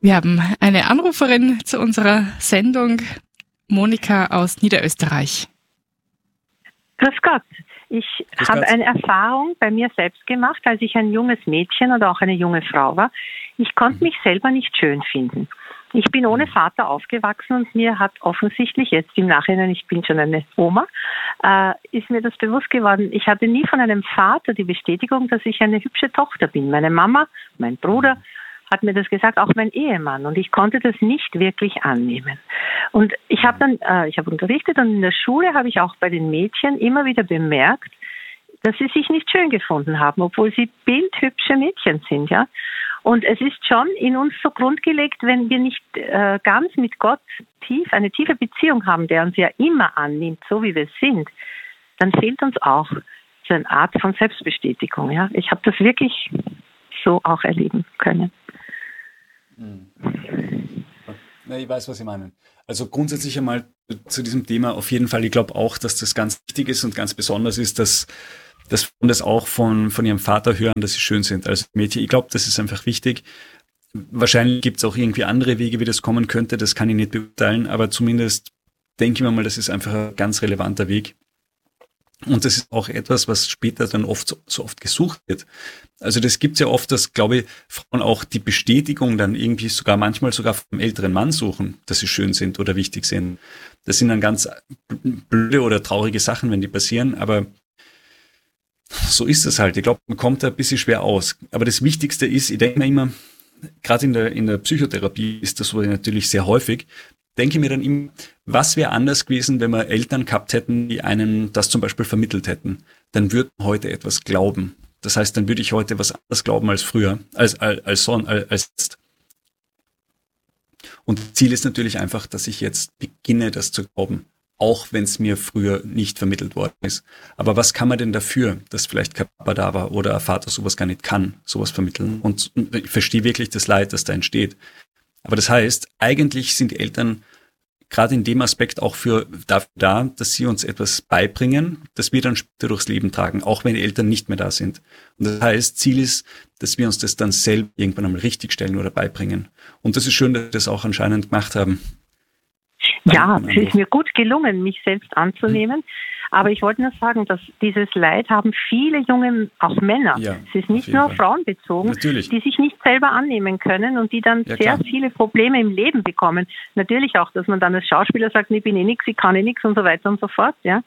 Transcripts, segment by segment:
Wir haben eine Anruferin zu unserer Sendung, Monika aus Niederösterreich. Grüß Gott. Ich habe eine Erfahrung bei mir selbst gemacht, als ich ein junges Mädchen oder auch eine junge Frau war. Ich konnte mich selber nicht schön finden. Ich bin ohne Vater aufgewachsen und mir hat offensichtlich jetzt im Nachhinein, ich bin schon eine Oma, ist mir das bewusst geworden. Ich hatte nie von einem Vater die Bestätigung, dass ich eine hübsche Tochter bin. Meine Mama, mein Bruder hat mir das gesagt, auch mein Ehemann. Und ich konnte das nicht wirklich annehmen. Und ich habe unterrichtet und in der Schule habe ich auch bei den Mädchen immer wieder bemerkt, dass sie sich nicht schön gefunden haben, obwohl sie bildhübsche Mädchen sind, ja. Und es ist schon in uns so grundgelegt, wenn wir nicht ganz mit Gott eine tiefe Beziehung haben, der uns ja immer annimmt, so wie wir sind, dann fehlt uns auch so eine Art von Selbstbestätigung, ja. Ich habe das wirklich so auch erleben können. Ja, ich weiß, was Sie meinen. Also grundsätzlich einmal zu diesem Thema auf jeden Fall, ich glaube auch, dass das ganz wichtig ist und ganz besonders ist, dass Frauen das auch von ihrem Vater hören, dass sie schön sind als Mädchen. Ich glaube, das ist einfach wichtig. Wahrscheinlich gibt es auch irgendwie andere Wege, wie das kommen könnte, das kann ich nicht beurteilen, aber zumindest denke ich mir mal, das ist einfach ein ganz relevanter Weg. Und das ist auch etwas, was später dann so oft gesucht wird. Also das gibt's ja oft, dass, glaube ich, Frauen auch die Bestätigung dann irgendwie manchmal sogar vom älteren Mann suchen, dass sie schön sind oder wichtig sind. Das sind dann ganz blöde oder traurige Sachen, wenn die passieren, aber so ist es halt. Ich glaube, man kommt da ein bisschen schwer aus. Aber das Wichtigste ist, ich denke mir immer, gerade in der Psychotherapie ist das so natürlich sehr häufig, denke mir dann immer, was wäre anders gewesen, wenn wir Eltern gehabt hätten, die einen das zum Beispiel vermittelt hätten. Dann würde man heute etwas glauben. Das heißt, dann würde ich heute was anderes glauben als früher, als jetzt. Und das Ziel ist natürlich einfach, dass ich jetzt beginne, das zu glauben, auch wenn es mir früher nicht vermittelt worden ist. Aber was kann man denn dafür, dass vielleicht kein Papa da war oder ein Vater sowas gar nicht kann, sowas vermitteln? Und ich verstehe wirklich das Leid, das da entsteht. Aber das heißt, eigentlich sind die Eltern gerade in dem Aspekt auch dafür da, dass sie uns etwas beibringen, das wir dann später durchs Leben tragen, auch wenn die Eltern nicht mehr da sind. Und das heißt, Ziel ist, dass wir uns das dann selber irgendwann einmal richtigstellen oder beibringen. Und das ist schön, dass wir das auch anscheinend gemacht haben. Ja, es ist mir gut gelungen, mich selbst anzunehmen. Aber ich wollte nur sagen, dass dieses Leid haben viele junge, auch Männer. Ja, es ist nicht nur auf Frauen bezogen, natürlich, die sich nicht selber annehmen können und die dann sehr viele Probleme im Leben bekommen. Natürlich auch, dass man dann als Schauspieler sagt, ich bin nichts, ich kann nichts und so weiter und so fort. Ja,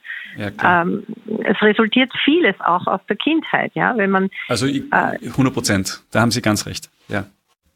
es resultiert vieles auch aus der Kindheit. Ja, wenn man 100%, da haben Sie ganz recht. Ja.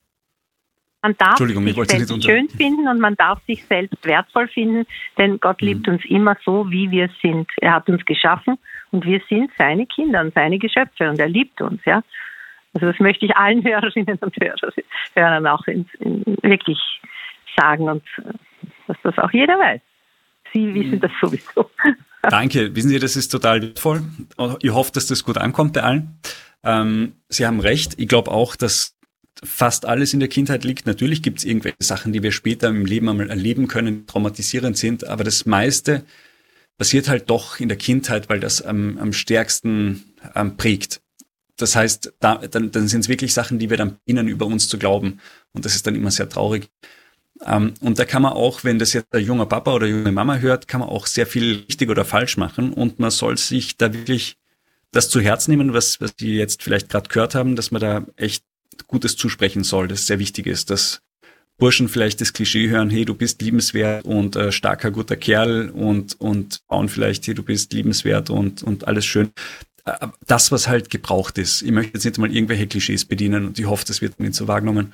Man darf sich selbst schön finden und man darf sich selbst wertvoll finden, denn Gott liebt uns immer so, wie wir sind. Er hat uns geschaffen und wir sind seine Kinder und seine Geschöpfe und er liebt uns. Ja, also das möchte ich allen Hörerinnen und Hörern auch wirklich sagen und dass das auch jeder weiß. Sie wissen das sowieso. Danke. Wissen Sie, das ist total wertvoll. Ich hoffe, dass das gut ankommt bei allen. Sie haben recht. Ich glaube auch, dass fast alles in der Kindheit liegt. Natürlich gibt es irgendwelche Sachen, die wir später im Leben einmal erleben können, die traumatisierend sind, aber das meiste passiert halt doch in der Kindheit, weil das am stärksten prägt. Das heißt, dann sind es wirklich Sachen, die wir dann beginnen, über uns zu glauben. Und das ist dann immer sehr traurig. Und da kann man auch, wenn das jetzt ein junger Papa oder junge Mama hört, kann man auch sehr viel richtig oder falsch machen. Und man soll sich da wirklich das zu Herzen nehmen, was die jetzt vielleicht gerade gehört haben, dass man da echt Gutes zusprechen soll, das sehr wichtig ist, dass Burschen vielleicht das Klischee hören, hey, du bist liebenswert und starker, guter Kerl und Frauen vielleicht, hey, du bist liebenswert und alles schön. Das, was halt gebraucht ist. Ich möchte jetzt nicht mal irgendwelche Klischees bedienen und ich hoffe, das wird nicht so wahrgenommen.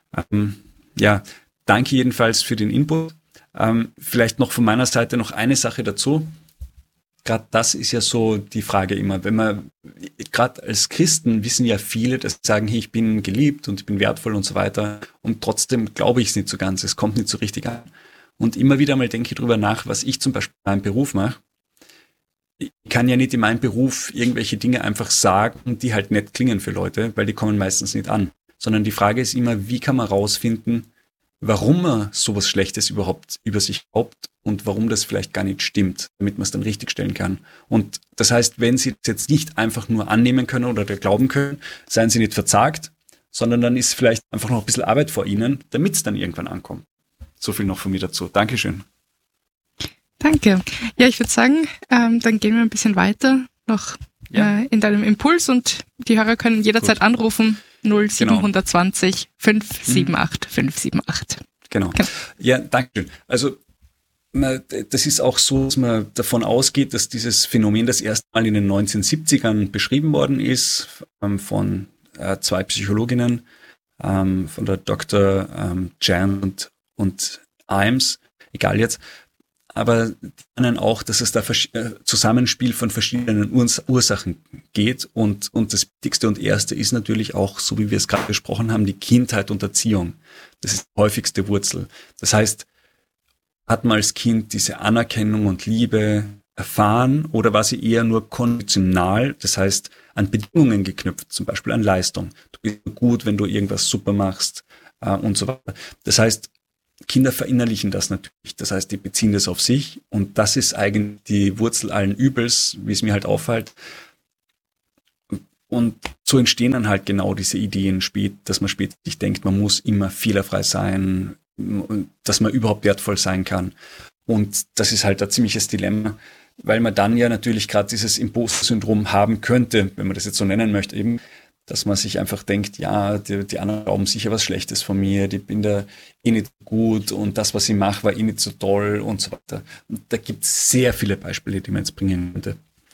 Danke jedenfalls für den Input. Vielleicht noch von meiner Seite noch eine Sache dazu. Gerade das ist ja so die Frage immer, wenn man, gerade als Christen wissen ja viele, dass sie sagen, hey, ich bin geliebt und ich bin wertvoll und so weiter und trotzdem glaube ich es nicht so ganz, es kommt nicht so richtig an. Und immer wieder mal denke ich drüber nach, was ich zum Beispiel in meinem Beruf mache. Ich kann ja nicht in meinem Beruf irgendwelche Dinge einfach sagen, die halt nett klingen für Leute, weil die kommen meistens nicht an. Sondern die Frage ist immer, wie kann man rausfinden, warum man sowas Schlechtes überhaupt über sich glaubt und warum das vielleicht gar nicht stimmt, damit man es dann richtig stellen kann. Und das heißt, wenn Sie es jetzt nicht einfach nur annehmen können oder glauben können, seien Sie nicht verzagt, sondern dann ist vielleicht einfach noch ein bisschen Arbeit vor ihnen, damit es dann irgendwann ankommt. So viel noch von mir dazu. Dankeschön. Danke. Ja, ich würde sagen, dann gehen wir ein bisschen weiter noch in deinem Impuls und die Hörer können jederzeit anrufen 0720 578 578. Genau. Ja, danke schön. Also das ist auch so, dass man davon ausgeht, dass dieses Phänomen das erste Mal in den 1970ern beschrieben worden ist von zwei Psychologinnen, von der Dr. Jan und Imes, egal jetzt. Aber die meinen auch, dass es da Zusammenspiel von verschiedenen Ursachen geht. Und das Wichtigste und Erste ist natürlich auch, so wie wir es gerade besprochen haben, die Kindheit und Erziehung. Das ist die häufigste Wurzel. Das heißt, hat man als Kind diese Anerkennung und Liebe erfahren oder war sie eher nur konditional, das heißt an Bedingungen geknüpft, zum Beispiel an Leistung. Du bist gut, wenn du irgendwas super machst und so weiter. Das heißt, Kinder verinnerlichen das natürlich. Das heißt, die beziehen das auf sich und das ist eigentlich die Wurzel allen Übels, wie es mir halt auffällt. Und so entstehen dann halt genau diese Ideen dass man später sich denkt, man muss immer fehlerfrei sein, dass man überhaupt wertvoll sein kann. Und das ist halt ein ziemliches Dilemma, weil man dann ja natürlich gerade dieses Imposter-Syndrom haben könnte, wenn man das jetzt so nennen möchte, eben, dass man sich einfach denkt, ja, die anderen glauben sicher was Schlechtes von mir, die bin da eh nicht gut und das, was ich mache, war eh nicht so toll und so weiter. Und da gibt es sehr viele Beispiele, die man jetzt bringen könnte.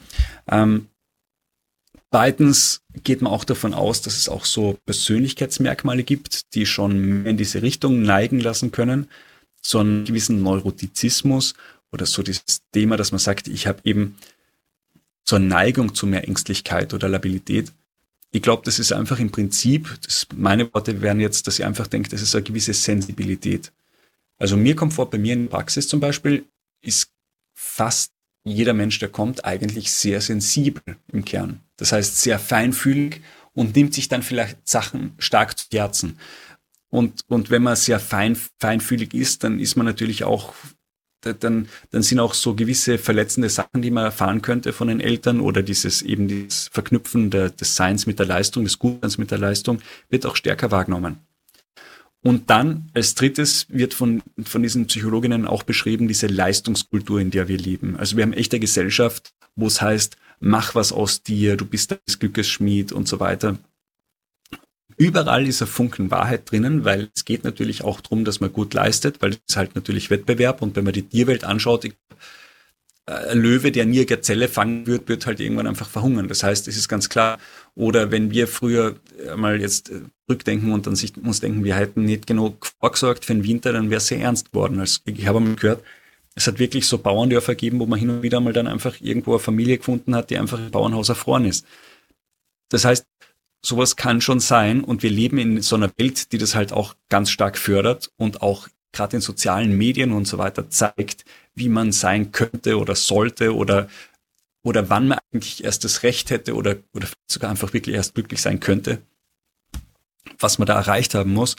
Zweitens geht man auch davon aus, dass es auch so Persönlichkeitsmerkmale gibt, die schon mehr in diese Richtung neigen lassen können. So einen gewissen Neurotizismus oder so dieses Thema, dass man sagt, ich habe eben so eine Neigung zu mehr Ängstlichkeit oder Labilität. Ich glaube, das ist einfach im Prinzip, meine Worte wären jetzt, dass ich einfach denke, das ist eine gewisse Sensibilität. Also mir kommt vor, bei mir in der Praxis zum Beispiel, ist fast jeder Mensch, der kommt, eigentlich sehr sensibel im Kern. Das heißt, sehr feinfühlig und nimmt sich dann vielleicht Sachen stark zu Herzen. Und wenn man sehr feinfühlig ist, dann ist man natürlich auch, dann sind auch so gewisse verletzende Sachen, die man erfahren könnte von den Eltern oder dieses Verknüpfen des Seins mit der Leistung, des Gutseins mit der Leistung, wird auch stärker wahrgenommen. Und dann als drittes wird von diesen Psychologinnen auch beschrieben, diese Leistungskultur, in der wir leben. Also wir haben echt eine Gesellschaft, wo es heißt, mach was aus dir, du bist des Glückes Schmied und so weiter. Überall ist ein Funken Wahrheit drinnen, weil es geht natürlich auch darum, dass man gut leistet, weil es ist halt natürlich Wettbewerb und wenn man die Tierwelt anschaut, ein Löwe, der nie eine Gazelle fangen wird halt irgendwann einfach verhungern. Das heißt, es ist ganz klar. Oder wenn wir früher mal jetzt rückdenken und dann uns denken, wir hätten nicht genug vorgesorgt für den Winter, dann wäre es sehr ernst geworden. Also ich habe mal gehört, es hat wirklich so Bauerndörfer gegeben, wo man hin und wieder mal dann einfach irgendwo eine Familie gefunden hat, die einfach im Bauernhaus erfroren ist. Das heißt, sowas kann schon sein und wir leben in so einer Welt, die das halt auch ganz stark fördert und auch gerade in sozialen Medien und so weiter zeigt, wie man sein könnte oder sollte oder wann man eigentlich erst das Recht hätte oder sogar einfach wirklich erst glücklich sein könnte, was man da erreicht haben muss.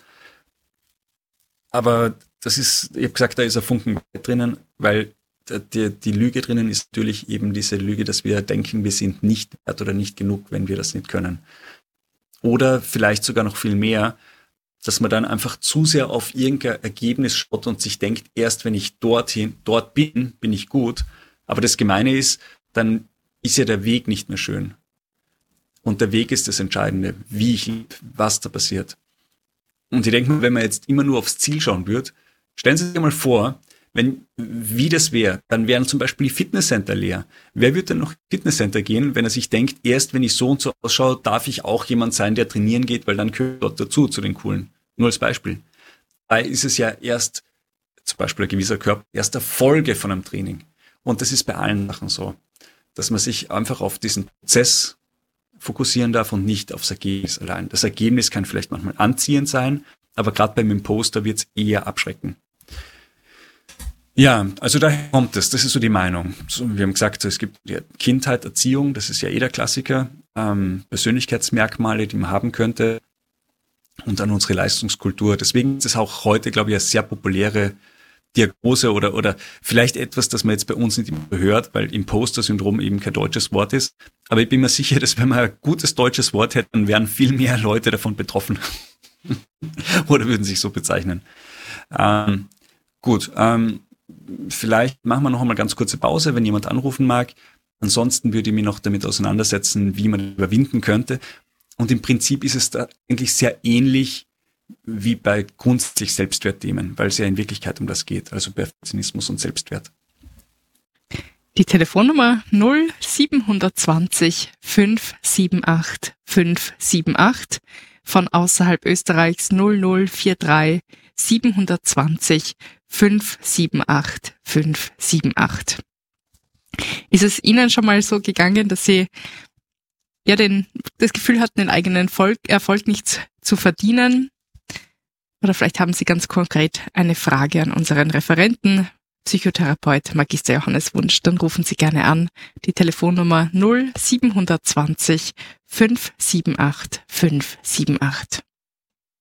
Aber das ist, ich habe gesagt, da ist ein Funken drinnen, weil die Lüge drinnen ist natürlich eben diese Lüge, dass wir denken, wir sind nicht wert oder nicht genug, wenn wir das nicht können. Oder vielleicht sogar noch viel mehr, dass man dann einfach zu sehr auf irgendein Ergebnis schaut und sich denkt, erst wenn ich dort bin, bin ich gut. Aber das Gemeine ist, dann ist ja der Weg nicht mehr schön. Und der Weg ist das Entscheidende, wie ich lebe, was da passiert. Und ich denke mir, wenn man jetzt immer nur aufs Ziel schauen würde, stellen Sie sich mal vor, wie das wäre, dann wären zum Beispiel die Fitnesscenter leer. Wer würde denn noch ins Fitnesscenter gehen, wenn er sich denkt, erst wenn ich so und so ausschaue, darf ich auch jemand sein, der trainieren geht, weil dann gehört dort dazu, zu den Coolen. Nur als Beispiel. Da ist es ja erst, zum Beispiel ein gewisser Körper, erst eine Folge von einem Training. Und das ist bei allen Sachen so, dass man sich einfach auf diesen Prozess fokussieren darf und nicht aufs Ergebnis allein. Das Ergebnis kann vielleicht manchmal anziehend sein, aber gerade beim Imposter wird es eher abschrecken. Ja, also daher kommt es. Das ist so die Meinung. So, wir haben gesagt, es gibt Kindheit, Erziehung, das ist ja der Klassiker, Persönlichkeitsmerkmale, die man haben könnte und dann unsere Leistungskultur. Deswegen ist es auch heute, glaube ich, eine sehr populäre Diagnose oder vielleicht etwas, das man jetzt bei uns nicht immer hört, weil Imposter-Syndrom eben kein deutsches Wort ist. Aber ich bin mir sicher, dass wenn man ein gutes deutsches Wort hätte, dann wären viel mehr Leute davon betroffen. Oder würden sich so bezeichnen. Gut, vielleicht machen wir noch einmal ganz kurze Pause, wenn jemand anrufen mag. Ansonsten würde ich mich noch damit auseinandersetzen, wie man überwinden könnte. Und im Prinzip ist es da eigentlich sehr ähnlich wie bei grundsätzlich Selbstwertthemen, weil es ja in Wirklichkeit um das geht, also Perfektionismus und Selbstwert. Die Telefonnummer 0720 578 578, von außerhalb Österreichs 0043 720 578 578. Ist es Ihnen schon mal so gegangen, dass Sie das Gefühl hatten, den eigenen Erfolg nicht zu verdienen? Oder vielleicht haben Sie ganz konkret eine Frage an unseren Referenten, Psychotherapeut Magister Johannes Wunsch. Dann rufen Sie gerne an. Die Telefonnummer 0720 578 578.